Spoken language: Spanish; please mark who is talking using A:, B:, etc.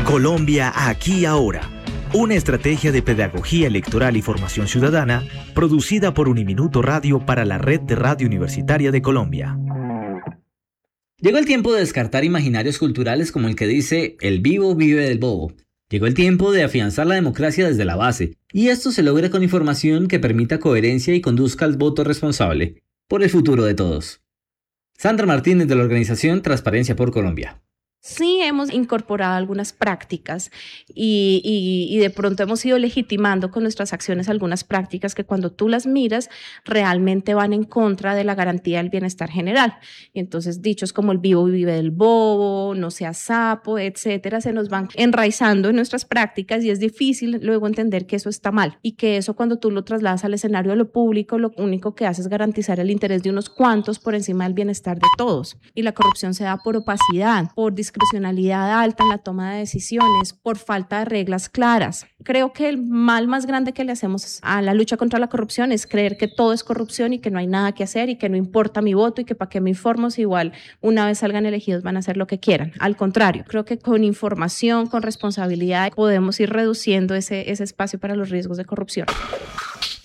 A: Colombia aquí ahora. Una estrategia de pedagogía electoral y formación ciudadana producida por Uniminuto Radio para la Red de Radio Universitaria de Colombia.
B: Llegó el tiempo de descartar imaginarios culturales como el que dice "el vivo vive del bobo". Llegó el tiempo de afianzar la democracia desde la base, y esto se logra con información que permita coherencia y conduzca al voto responsable, por el futuro de todos. Sandra Martínez, de la organización Transparencia por Colombia.
C: Sí hemos incorporado algunas prácticas y de pronto hemos ido legitimando con nuestras acciones algunas prácticas que cuando tú las miras realmente van en contra de la garantía del bienestar general. Y entonces dichos como el vivo vive del bobo, no seas sapo, etcétera, se nos van enraizando en nuestras prácticas y es difícil luego entender que eso está mal y que eso cuando tú lo trasladas al escenario de lo público lo único que hace es garantizar el interés de unos cuantos por encima del bienestar de todos. Y la corrupción se da por opacidad, por discrecionalidad alta en la toma de decisiones, por falta de reglas claras. Creo que el mal más grande que le hacemos a la lucha contra la corrupción es creer que todo es corrupción y que no hay nada que hacer y que no importa mi voto y que para qué me informo si igual una vez salgan elegidos van a hacer lo que quieran. Al contrario, creo que con información, con responsabilidad podemos ir reduciendo ese espacio para los riesgos de corrupción.